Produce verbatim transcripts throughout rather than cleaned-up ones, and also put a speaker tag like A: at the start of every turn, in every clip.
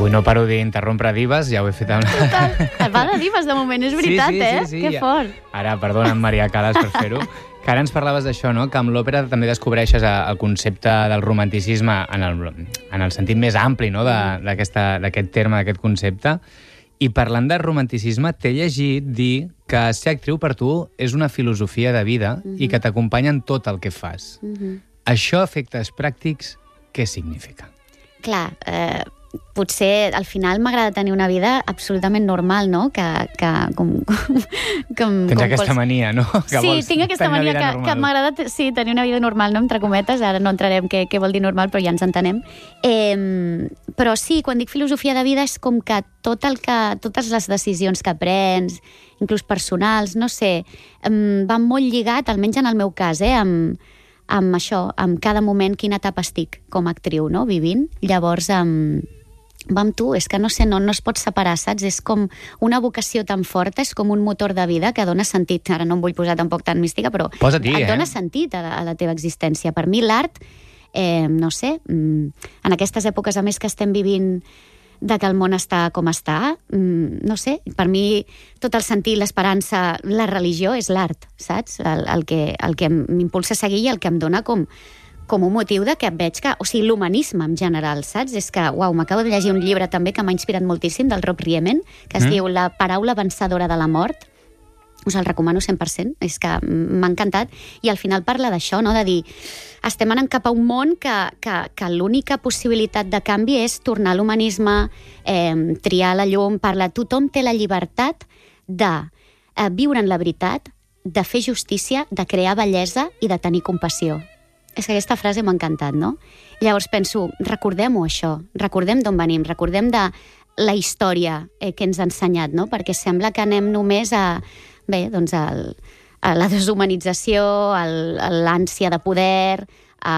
A: Avui no paro d'interrompre divas, ja ho he fet amb...
B: Total. Va de divas, de moment, és veritat,
A: sí, sí,
B: eh?
A: Sí, sí,
B: que
A: ja.
B: fort.
A: Ara, perdona, Maria Calas, per fer-ho. Que ara ens parlaves d'això, no? Que amb l'òpera també descobreixes el concepte del romanticisme en el, en el sentit més ampli, no? d'aquest terme, d'aquest concepte. I parlant de romanticisme, t'he llegit dir que ser actriu per tu és una filosofia de vida mm-hmm. i que t'acompanya en tot el que fas. Mm-hmm. Això, a efectes pràctics, què significa?
B: Clar, eh, potser al final m'agrada tenir una vida absolutament normal, no? Que, que com, com, com,
A: Tens
B: com
A: aquesta
B: vols...
A: mania, no? Que
B: sí, tinc aquesta mania que, que m'agrada sí, tenir una vida normal, no? Entre cometes, ara no entrarem què, què vol dir normal, però ja ens entenem. Eh, però sí, quan dic filosofia de vida és com que, tot el que totes les decisions que prens, inclús personals, no sé, eh, van molt lligat, almenys en el meu cas, eh, amb amb això, amb cada moment quina etapa estic com a actriu, no?, vivint. Llavors, amb, amb tu, és que no sé, no, no es pot separar, saps? És com una vocació tan forta, és com un motor de vida que dona sentit. Ara no em vull posar tampoc tan mística, però
A: Posa-t'hi,
B: et dona
A: eh? sentit
B: a la, a la teva existència. Per mi l'art, eh, no sé, en aquestes èpoques, a més, que estem vivint de que el món està com està, no sé, per mi tot el sentit, l'esperança, la religió és l'art, saps? El, el que, el que m'impulsa a seguir i el que em dona com, com un motiu de que veig que... O sigui, l'humanisme en general, saps? És que, uau, m'acabo de llegir un llibre també que m'ha inspirat moltíssim, del Rob Riemen, que es mm. diu La paraula vencedora de la mort. Us el recomano cent per cent, és que m'ha encantat, i al final parla d'això, no? De dir, estem anant cap a un món que, que, que l'única possibilitat de canvi és tornar a l'humanisme, eh, triar la llum, parla, tothom té la llibertat de eh, viure en la veritat, de fer justícia, de crear bellesa i de tenir compassió. És que aquesta frase m'ha encantat, no? Llavors penso, recordem-ho això, recordem d'on venim, recordem de la història eh, que ens ha ensenyat, no? Perquè sembla que anem només a... Bé, doncs el, a la deshumanització, l'ànsia de poder, a,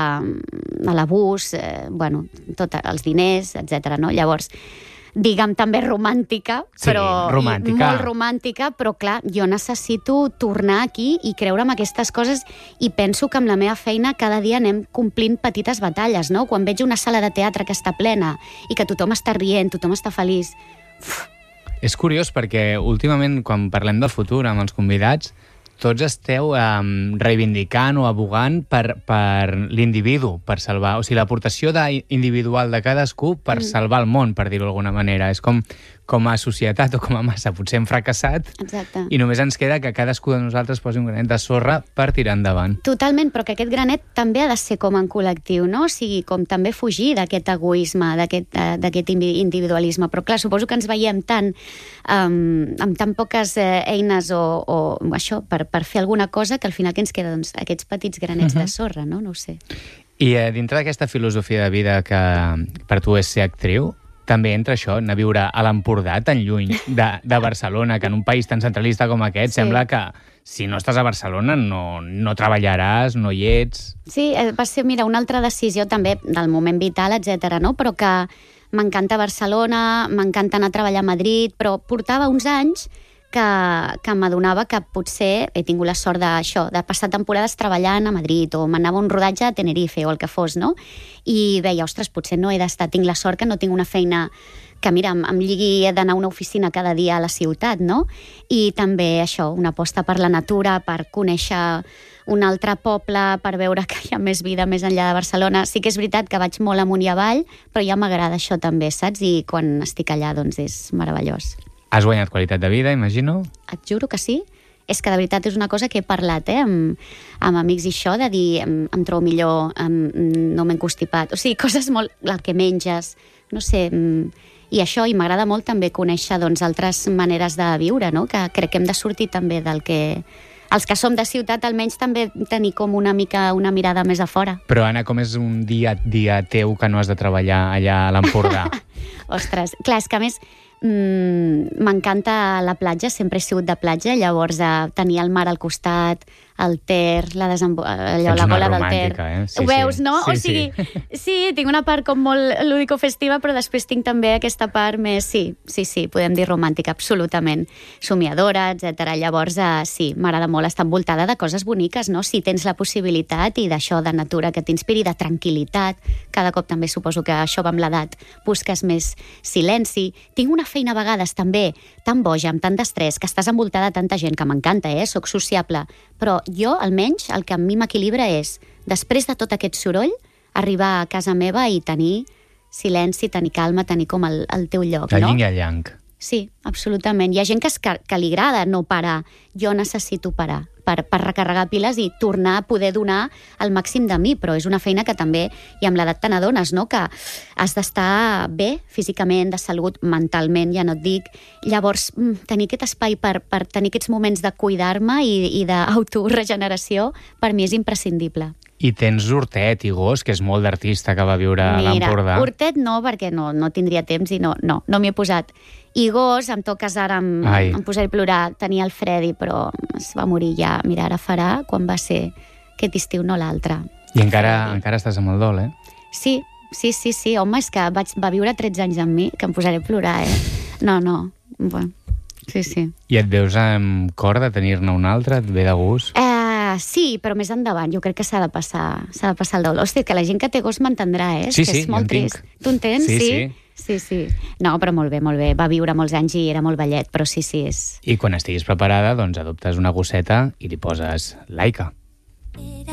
B: a l'abús, eh, bueno, tot, els diners, etcètera, no? Llavors, digue'm també romàntica,
A: sí,
B: però
A: romàntica.
B: molt romàntica, però clar, jo necessito tornar aquí i creure en aquestes coses, i penso que amb la meva feina cada dia anem complint petites batalles, no? Quan veig una sala de teatre que està plena i que tothom està rient, tothom està feliç... Uf.
A: És curiós perquè últimament, quan parlem del futur amb els convidats, tots esteu um, reivindicant o abogant per, per l'individu, per salvar... O sigui, l'aportació individual de cadascú per mm. salvar el món, per dir-ho d'alguna manera. És com, com a societat o com a massa potser hem fracassat.
B: Exacte.
A: I només ens queda que cadascú de nosaltres posi un granet de sorra per tirar endavant.
B: Totalment, però que aquest granet també ha de ser com en col·lectiu, no? O sigui, com també fugir d'aquest egoisme, d'aquest individualisme. Però clar, suposo que ens veiem tant um, amb tan poques eh, eines o, o això, per, per fer alguna cosa, que al final que ens queda, doncs, aquests petits granets uh-huh. de sorra, no? No ho sé.
A: I eh, dintre d'aquesta filosofia de vida que per tu és ser actriu, també entra això, anar a viure a l'Empordà, tan lluny de, de Barcelona, que en un país tan centralista com aquest, sí. Sembla que si no estàs a Barcelona no, no treballaràs, no hi ets...
B: Sí, va ser, mira, una altra decisió també del moment vital, etcètera, no? Però que m'encanta Barcelona, m'encanta anar a treballar a Madrid, però portava uns anys que, que m'adonava que potser he tingut la sort d'això, de passar temporades treballant a Madrid, o m'anava a un rodatge a Tenerife, o el que fos, no? I veia, ostres, potser no he d'estar, tinc la sort que no tinc una feina que, mira, em, em lligui d'anar a una oficina cada dia a la ciutat, no? I també això, una aposta per la natura, per conèixer un altre poble, per veure que hi ha més vida més enllà de Barcelona. Sí que és veritat que vaig molt amunt i avall, però ja m'agrada això també, saps? I quan estic allà, doncs, és meravellós.
A: Has guanyat qualitat de vida, imagino?
B: Et juro que sí. És que de veritat és una cosa que he parlat eh, amb, amb amics i això, de dir em, em trobo millor, em, no m'he constipat. O sigui, coses molt... El que menges, no sé... Em, i això, i m'agrada molt també conèixer doncs, altres maneres de viure, no? Que crec que hem de sortir també del que... Els que som de ciutat, almenys també tenir com una mica una mirada més a fora.
A: Però, Anna, com és un dia a dia teu que no has de treballar allà a l'Empordà?
B: Ostres, clar, és que a més... m'encanta la platja, sempre he sigut de platja, llavors eh, tenir el mar al costat, el Ter, la, desembo... allò,
A: Ets
B: la
A: una
B: bola del Ter.
A: romàntica, eh? Sí,
B: Ho veus,
A: sí.
B: no?
A: Sí,
B: o sigui, sí. sí, tinc una part com molt lúdico-festiva, però després tinc també aquesta part més, sí, sí, sí, podem dir romàntica, absolutament. Somiadora, etcètera. Llavors, eh, sí, m'agrada molt estar envoltada de coses boniques, no? Si tens la possibilitat i d'això, de natura que t'inspiri, de tranquil·litat. Cada cop també suposo que això va amb l'edat, busques més silenci. Tinc una feina a vegades també tan boja, amb tant d'estrès, que estàs envoltada de tanta gent, que m'encanta, eh? Soc sociable. Però jo, almenys, el que a mi m'equilibra és, després de tot aquest soroll, arribar a casa meva i tenir silenci, tenir calma, tenir com el, el teu lloc,
A: El
B: no?
A: yin i el yang.
B: Sí, absolutament. Hi ha gent que, es, que, que li agrada no parar. Jo necessito parar per, per recarregar piles i tornar a poder donar el màxim de mi, però és una feina que també, i amb l'edat te n'adones, no? Que has d'estar bé físicament, de salut, mentalment, ja no et dic. Llavors, tenir aquest espai per, per tenir aquests moments de cuidar-me i, i d'autoregeneració, per mi és imprescindible.
A: I tens Hortet i Gos, que és molt d'artista que va viure a l'Empordà.
B: Mira, Hortet no, perquè no, no tindria temps i no, no, no m'hi he posat. I Gos, em toques ara, em, em posaré a plorar, tenia el Freddy, però es va morir ja. Mira, ara farà quan va ser aquest estiu, no l'altre.
A: I encara, encara estàs amb el dol, eh?
B: Sí, sí, sí, sí. Home, és que vaig, va viure tretze anys amb mi, que em posaré a plorar, eh? No, no. Bueno, sí, sí.
A: I et veus amb cor de tenir-ne un altre? Et ve de gust?
B: Eh, sí, però més endavant. Jo crec que s'ha de passar, s'ha de passar el dol. Hòstia, que la gent que té gos m'entendrà, eh?
A: Sí,
B: que
A: sí,
B: és molt
A: jo en
B: trist.
A: tinc.
B: Tu en tens?
A: Sí,
B: sí,
A: sí.
B: Sí, sí. No, però molt bé, molt bé. Va viure molts anys i era molt vellet, però sí, sí, és...
A: I quan estiguis preparada, doncs adoptes una gosseta i li poses Laika.